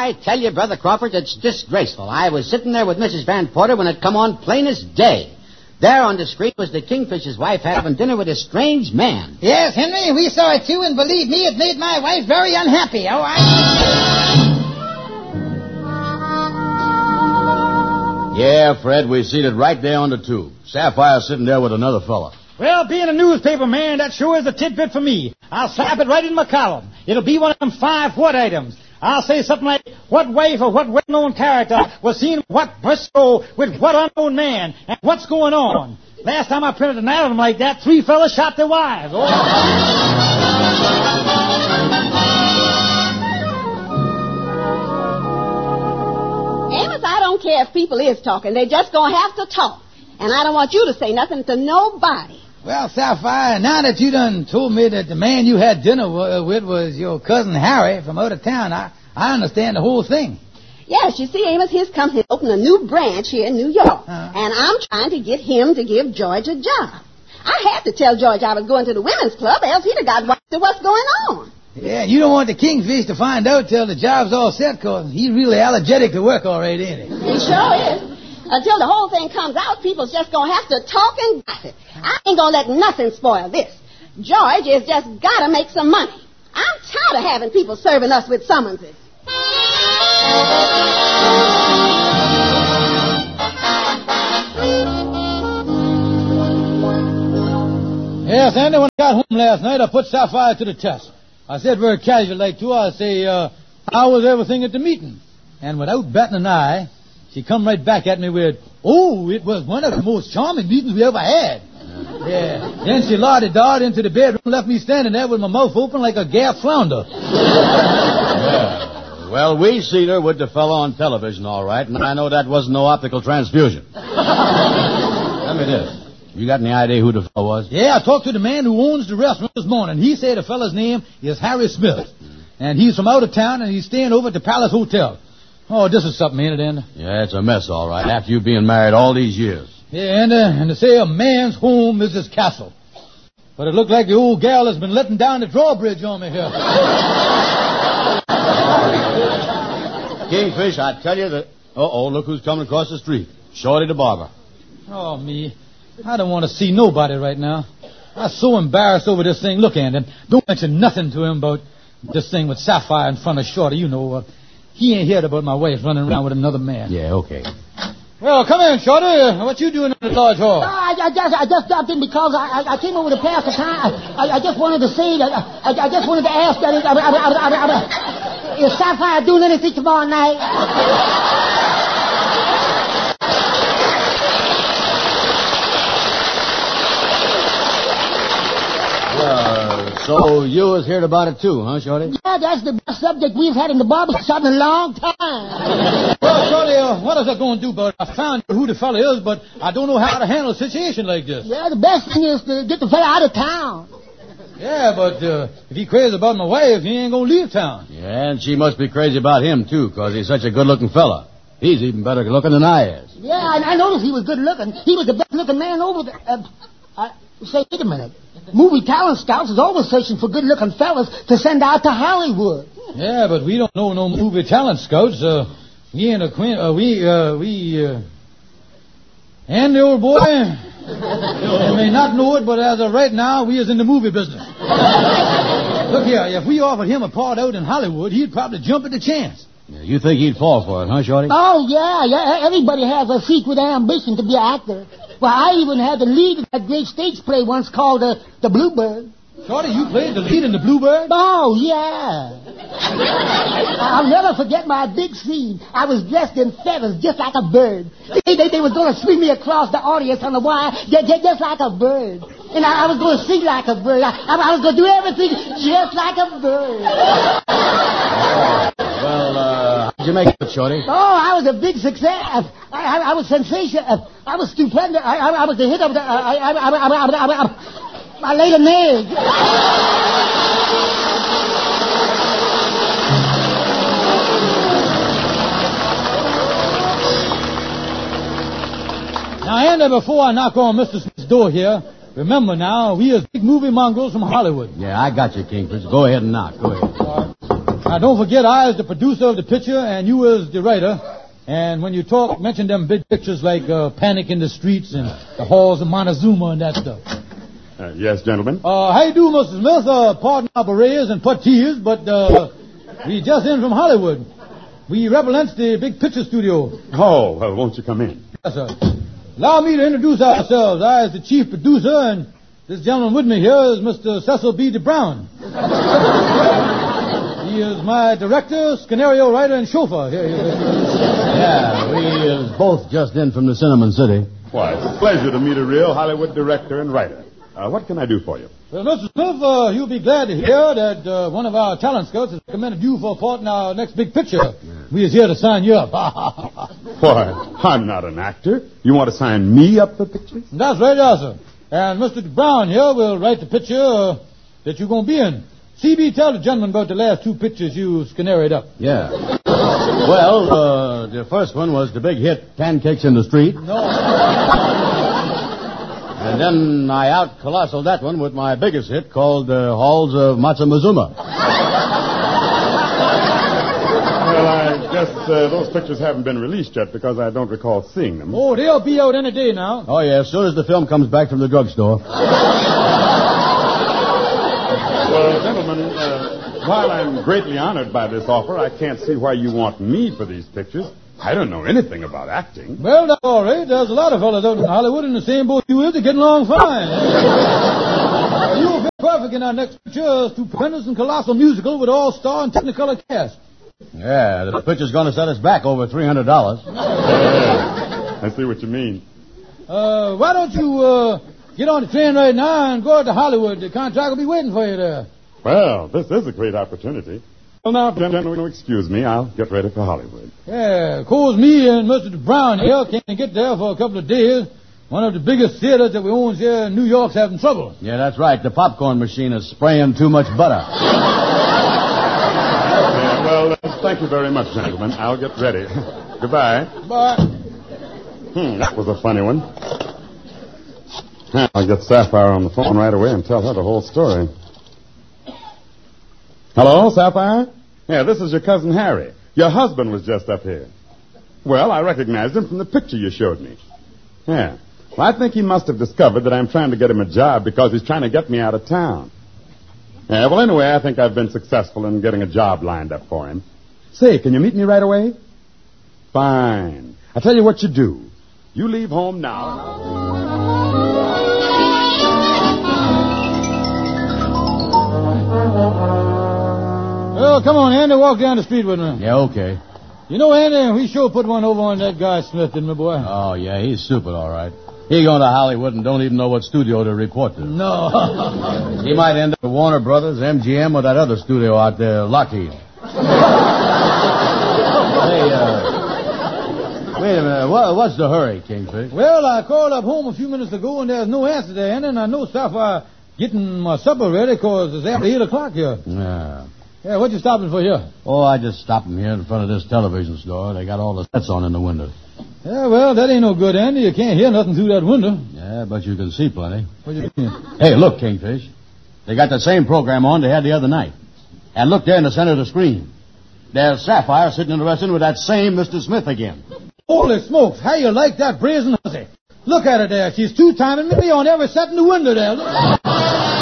I tell you, Brother Crawford, it's disgraceful. I was sitting there with Mrs. Van Porter when it come on plain as day. There on the screen was the Kingfisher's wife having dinner with a strange man. Yes, Henry, we saw it too, and believe me, it made my wife very unhappy. Oh, Yeah, Fred, we seen it right there on the tube. Sapphire sitting there with another fella. Well, being a newspaper man, that sure is a tidbit for me. I'll slap it right in my column. It'll be one of them 5 what items. I'll say something like, what wife or what well-known character was seen what Bristol with what unknown man, and what's going on. Last time I printed an item like that, 3 fellas shot their wives. Oh. Amos, I don't care if people is talking. They're just going to have to talk. And I don't want you to say nothing to nobody. well, Sapphire, now that you done told me that the man you had dinner with was your cousin Harry from out of town, I understand the whole thing. Yes, you see, Amos, his company opened a new branch here in New York. And I'm trying to get him to give George a job. I had to tell George I was going to the women's club, else he'd have got wise to what's going on. Yeah, you don't want the Kingfish to find out till the job's all set, because he's really allergic to work already, ain't he? He sure is. Until the whole thing comes out, people's just going to have to talk and gossip. I ain't going to let nothing spoil this. George has just got to make some money. I'm tired of having people serving us with summonses. Yes, Andy, when I got home last night, I put Sapphire to the test. I said very casual like to her, I say, how was everything at the meeting? And without batting an eye, she come right back at me with, oh, it was one of the most charming meetings we ever had. Yeah. Then she lauded dart into the bedroom and left me standing there with my mouth open like a gaff flounder. Yeah. Well, we seen her with the fellow on television, all right, and I know that wasn't no optical transfusion. Tell me this. You got any idea who the fellow was? Yeah, I talked to the man who owns the restaurant this morning. He said the fellow's name is Harry Smith. And he's from out of town, and he's staying over at the Palace Hotel. Oh, this is something, ain't it, Andy? Yeah, it's a mess, all right, after you being married all these years. Yeah, and they say a man's home is his castle. But it looked like the old gal has been letting down the drawbridge on me here. Kingfish, I tell you that... Uh-oh, look who's coming across the street. Shorty the barber. Oh, me. I don't want to see nobody right now. I'm so embarrassed over this thing. Look, Andy, don't mention nothing to him about this thing with Sapphire in front of Shorty. You know, he ain't heard about my wife running around with another man. Yeah, okay. Well, come in, Shorty. What you doing in the lodge hall? I just dropped in because I came over to pass the time. I just wanted to say that I just wanted to ask that is Sapphire doing anything tomorrow night? So you was heard about it too, huh, Shorty? Yeah, that's the best subject we've had in the barber shop in a long time. Well, Shorty, what is I going to do about it? I found who the fella is, but I don't know how to handle a situation like this. Yeah, the best thing is to get the fella out of town. Yeah, but if he crazy about my wife, he ain't going to leave town. Yeah, and she must be crazy about him, too, because he's such a good-looking fella. He's even better looking than I is. Yeah, I noticed he was good looking. He was the best looking man over there. Say, wait a minute. Movie talent scouts is always searching for good-looking fellas to send out to Hollywood. Yeah, but we don't know no movie talent scouts. We ain't acquainted. And the old boy, you may not know it, but as of right now, we is in the movie business. Look here, if we offered him a part out in Hollywood, he'd probably jump at the chance. Yeah, you think he'd fall for it, huh, Shorty? Oh, yeah. Everybody has a secret ambition to be an actor. Well, I even had the lead in that great stage play once called The Bluebird. Shorty, you played the lead in The Bluebird? Oh, yeah. I'll never forget my big scene. I was dressed in feathers just like a bird. They was going to swing me across the audience on the wire just like a bird. And I was going to sing like a bird. I was going to do everything just like a bird. Well, how'd you make it, Shorty? Oh, I was a big success. I was sensational. I was stupendous. I was the hit of the... I laid an egg. Now, Andy, before I knock on Mr. Smith's door here, remember now, we is big movie mongrels from Hollywood. Yeah, I got you, Kingfish. Go ahead and knock. Go ahead. All Now, don't forget, I is the producer of the picture, and you is the writer. And when you talk, mention them big pictures like Panic in the Streets and the Halls of Montezuma and that stuff. Yes, gentlemen? How you do, Mr. Smith? Pardon our berets and puttees, but we just in from Hollywood. We represent the big picture studio. Oh, well, won't you come in? Yes, sir. Allow me to introduce ourselves. I is the chief producer, and this gentleman with me here is Mr. Cecil B. DeBrown. He is my director, scenario writer, and chauffeur. Here. Yeah, we is both just in from the Cinnamon City. Why, it's a pleasure to meet a real Hollywood director and writer. What can I do for you? Well, Mr. Smith, you'll be glad to hear that one of our talent scouts has recommended you for a part in our next big picture. We is here to sign you up. Why, I'm not an actor. You want to sign me up for pictures? That's right, yes, sir. And Mr. Brown here will write the picture that you're going to be in. CB, tell the gentleman about the last two pictures you scenaried up. Yeah. Well, the first one was the big hit, Pancakes in the Street. No. And then I out-colossal that one with my biggest hit called Halls of Montezuma. Well, I guess those pictures haven't been released yet because I don't recall seeing them. Oh, they'll be out any day now. Oh, yeah, as soon as the film comes back from the drugstore. Well, gentlemen, while I'm greatly honored by this offer, I can't see why you want me for these pictures. I don't know anything about acting. Well, that's all right. There's a lot of fellas out in Hollywood in the same boat you is. They're getting along fine. You'll be perfect in our next picture, stupendous and colossal musical with all-star and technicolor cast. Yeah, the picture's going to set us back over $300. I see what you mean. Why don't you get on the train right now and go out to Hollywood? The contract will be waiting for you there. Well, this is a great opportunity. Well, now, gentlemen, excuse me. I'll get ready for Hollywood. Yeah, of course, me and Mr. Brown here can't get there for a couple of days. One of the biggest theaters that we own here in New York's having trouble. Yeah, that's right. The popcorn machine is spraying too much butter. Yeah, well, thank you very much, gentlemen. I'll get ready. Goodbye. Bye. That was a funny one. I'll get Sapphire on the phone right away and tell her the whole story. Hello, Sapphire? Yeah, this is your cousin Harry. Your husband was just up here. Well, I recognized him from the picture you showed me. Yeah. Well, I think he must have discovered that I'm trying to get him a job because he's trying to get me out of town. Yeah, well, anyway, I think I've been successful in getting a job lined up for him. Say, can you meet me right away? Fine. I'll tell you what you do. You leave home now. Well, come on, Andy, walk down the street with me. Yeah, okay. You know, Andy, we sure put one over on that guy Smith, didn't we, boy? Oh, yeah, he's stupid, all right. He going to Hollywood and don't even know what studio to report to. No. He might end up at Warner Brothers, MGM, or that other studio out there, Lockheed. Hey, wait a minute. What's the hurry, Kingfish? Well, I called up home a few minutes ago, and there's no answer there, Andy, and I know Sapphire getting my supper ready because it's after 8 o'clock here. Yeah. Yeah, what you stopping for here? Oh, I just stopped him here in front of this television store. They got all the sets on in the window. Yeah, well, that ain't no good, Andy. You can't hear nothing through that window. Yeah, but you can see plenty. What do you mean? Hey, look, Kingfish. They got the same program on they had the other night. And look there in the center of the screen. There's Sapphire sitting interested with that same Mr. Smith again. Holy smokes, how you like that brazen hussy? Look at her there. She's two-timing me on every set in the window there. Look.